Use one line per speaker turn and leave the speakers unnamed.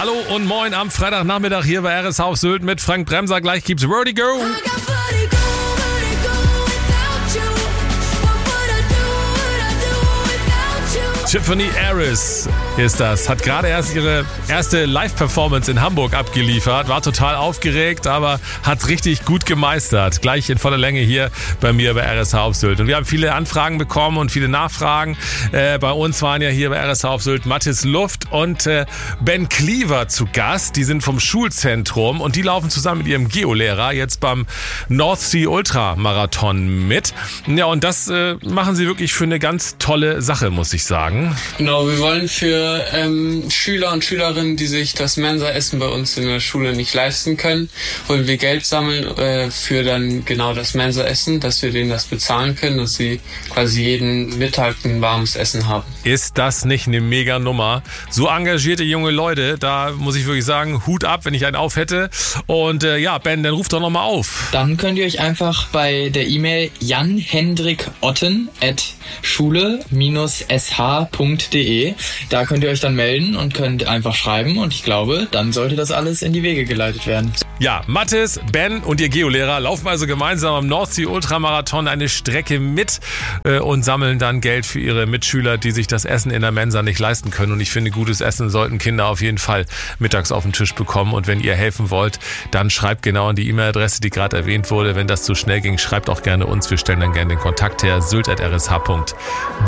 Hallo und moin am Freitagnachmittag hier bei RSH auf Sylt mit Frank Bremser. Gleich gibt's Vertigo. Tiffany Harris ist das. Hat gerade erst ihre erste Live-Performance in Hamburg abgeliefert. War total aufgeregt, aber hat's richtig gut gemeistert. Gleich in voller Länge hier bei mir bei RSH auf Sylt. Und wir haben viele Anfragen bekommen und viele Nachfragen. Bei uns waren ja hier bei RSH auf Sylt Mathis Luft und Ben Cleaver zu Gast. Die sind vom Schulzentrum und die laufen zusammen mit ihrem Geolehrer jetzt beim North Sea Ultramarathon mit. Ja, und das machen sie wirklich für eine ganz tolle Sache, muss ich sagen.
Genau, wir wollen für Schüler und Schülerinnen, die sich das Mensaessen bei uns in der Schule nicht leisten können, wollen wir Geld sammeln für dann genau das Mensaessen, dass wir denen das bezahlen können, dass sie quasi jeden Mittag ein warmes Essen haben.
Ist das nicht eine mega Nummer? So engagierte junge Leute, da muss ich wirklich sagen, Hut ab, wenn ich einen auf hätte. Und ja, Ben, dann ruf doch nochmal auf.
Dann könnt ihr euch einfach bei der E-Mail janhendrikotten@schule-sh.de, da könnt ihr euch dann melden und könnt einfach schreiben und ich glaube, dann sollte das alles in die Wege geleitet werden.
Ja, Mathis, Ben und ihr Geolehrer laufen also gemeinsam am North Sea Ultramarathon eine Strecke mit und sammeln dann Geld für ihre Mitschüler, die sich das Essen in der Mensa nicht leisten können. Und ich finde, gutes Essen sollten Kinder auf jeden Fall mittags auf den Tisch bekommen. Und wenn ihr helfen wollt, dann schreibt genau an die E-Mail-Adresse, die gerade erwähnt wurde. Wenn das zu schnell ging, schreibt auch gerne uns. Wir stellen dann gerne den Kontakt her, sylt@rsh.de.